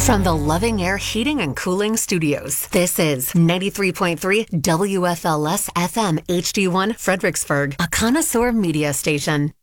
From the Loving Air Heating and Cooling Studios, this is 93.3 WFLS FM HD1 Fredericksburg, a connoisseur media station.